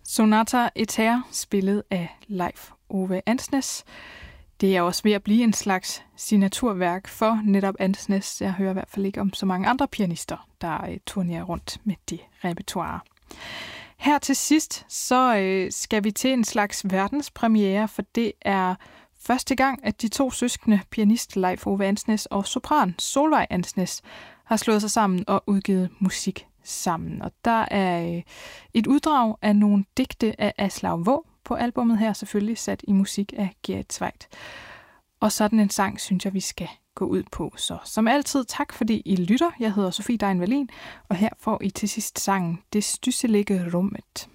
Sonata Eter, spillet af Leif Ove Andsnes. Det er også ved at blive en slags signaturværk for netop Andsnes. Jeg hører i hvert fald ikke om så mange andre pianister, der turnerer rundt med det repertoire. Her til sidst, så skal vi til en slags verdenspremiere, for det er første gang, at de to søskende, pianist Leif Ove Andsnes og sopran Solveig Andsnes, har slået sig sammen og udgivet musik sammen. Og der er et uddrag af nogle digte af Aslaug Vaa på albumet her, selvfølgelig sat i musik af Gerrit Zweidt. Og sådan en sang, synes jeg, vi skal gå ud på. Så som altid, tak fordi I lytter. Jeg hedder Sofie Dein Wallin, og her får I til sidst sangen Det stysselige rummet.